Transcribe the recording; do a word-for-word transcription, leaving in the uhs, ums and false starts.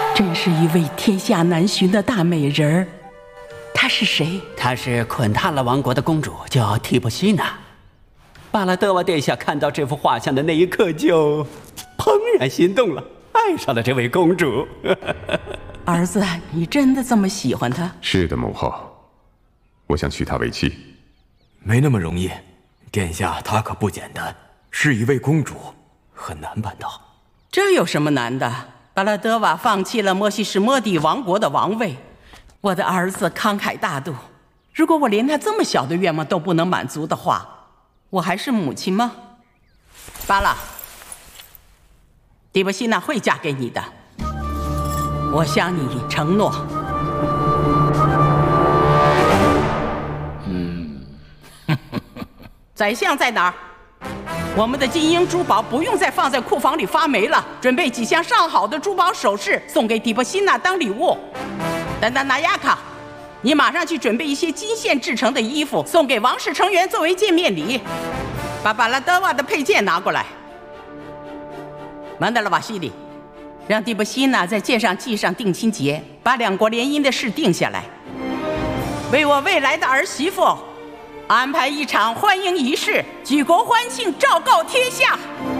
真是一位天下难寻的大美人儿。她是谁？ 她是昆塔拉王国的公主，叫提波西娜。巴拉德瓦殿下看到这幅画像的那一刻就怦然心动了，爱上了这位公主。 儿子，你真的这么喜欢她？ 是的，母后，我想娶她为妻。 没那么容易，殿下她可不简单，是一位公主，很难办到。 这有什么难的？巴拉德瓦放弃了摩西什摩底王国的王位，我的儿子慷慨大度。如果我连他这么小的愿望都不能满足的话，我还是母亲吗？巴拉，蒂波西娜会嫁给你的，我向你承诺。 嗯， 宰相在哪儿？我们的金银珠宝不用再放在库房里发霉了，准备几箱上好的珠宝首饰送给蒂波西娜当礼物。丹丹纳亚卡，你马上去准备一些金线制成的衣服，送给王室成员作为见面礼。把巴拉德瓦的佩剑拿过来。曼德拉瓦西里，让蒂波西娜在剑上系上定亲结，把两国联姻的事定下来，为我未来的儿媳妇安排一场欢迎仪式，举国欢庆，昭告天下。